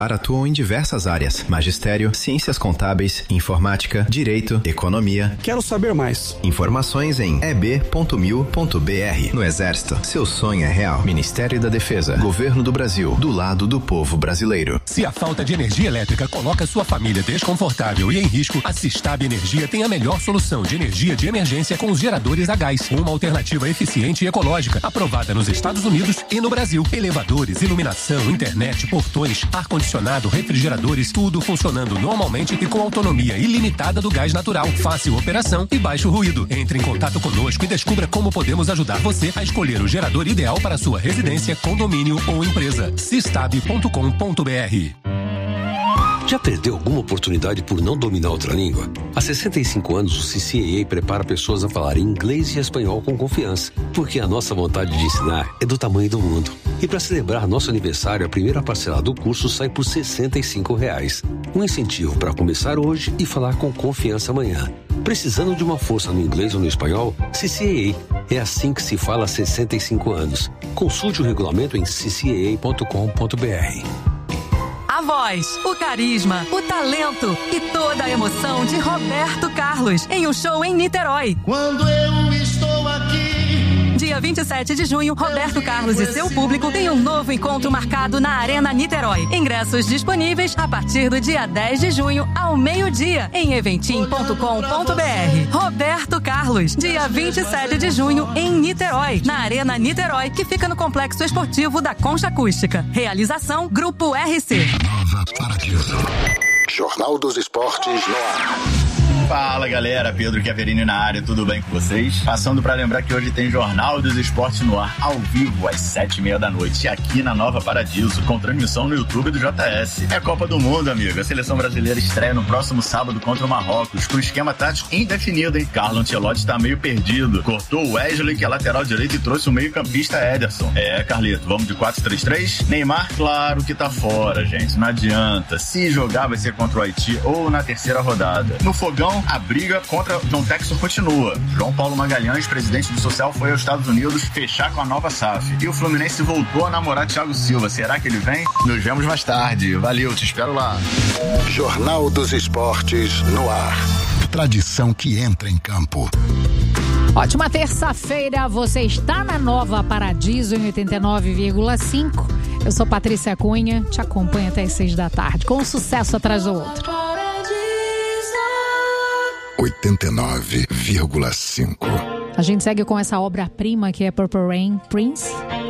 Atuam em diversas áreas: magistério, ciências contábeis, informática, direito, economia. Quero saber mais. Informações em eb.mil.br. No Exército, seu sonho é real. Ministério da Defesa, Governo do Brasil, do lado do povo brasileiro. Se a falta de energia elétrica coloca sua família desconfortável e em risco, a Sistab Energia tem a melhor solução de energia de emergência com os geradores a gás. Uma alternativa eficiente e ecológica, aprovada nos Estados Unidos e no Brasil. Elevadores, iluminação, internet, portões, ar-condicionado, refrigeradores, tudo funcionando normalmente e com autonomia ilimitada do gás natural, fácil operação e baixo ruído. Entre em contato conosco e descubra como podemos ajudar você a escolher o gerador ideal para sua residência, condomínio ou empresa. Sistab.com.br. Já perdeu alguma oportunidade por não dominar outra língua? Há 65 anos, o CCAA prepara pessoas a falar inglês e espanhol com confiança, porque a nossa vontade de ensinar é do tamanho do mundo. E para celebrar nosso aniversário, a primeira parcela do curso sai por R$ 65. Um incentivo para começar hoje e falar com confiança amanhã. Precisando de uma força no inglês ou no espanhol? CCAA. É assim que se fala há 65 anos. Consulte o regulamento em ccaa.com.br. A voz, o carisma, o talento e toda a emoção de Roberto Carlos em um show em Niterói. Quando eu estou aqui. Dia 27 de junho, Roberto Carlos e seu público têm um novo encontro marcado na Arena Niterói. Ingressos disponíveis a partir do dia 10 de junho ao meio-dia em eventim.com.br. Roberto Carlos, dia 27 de junho em Niterói, na Arena Niterói, que fica no Complexo Esportivo da Concha Acústica. Realização Grupo RC. Nova Paradiso. Jornal dos Esportes no ar. Fala galera, Pedro Chiaverini na área, tudo bem com vocês? Passando para lembrar que hoje tem Jornal dos Esportes no ar, ao vivo, às 7h30 da noite, aqui na Nova Paradiso, com transmissão no YouTube do JS. É Copa do Mundo, amigo. A seleção brasileira estreia no próximo sábado contra o Marrocos, com esquema tático indefinido, hein? Carlo Ancelotti tá meio perdido. Cortou o Wesley, que é lateral direito, e trouxe o meio-campista Ederson. Carlito, vamos de 4-3-3? Neymar, claro que tá fora, gente. Não adianta. Se jogar, vai ser contra o Haiti ou na terceira rodada. No fogão, a briga contra John Textor continua. João Paulo Magalhães, presidente do Social, foi aos Estados Unidos fechar com a nova SAF. E o Fluminense voltou a namorar Thiago Silva. Será que ele vem? Nos vemos mais tarde. Valeu, te espero lá. Jornal dos Esportes no ar. Tradição que entra em campo. Ótima terça-feira, você está na Nova Paradiso em 89,5. Eu sou Patrícia Cunha, te acompanho até as 6 da tarde, com um sucesso atrás do outro. 89,5. A gente segue com essa obra-prima que é Purple Rain, Prince.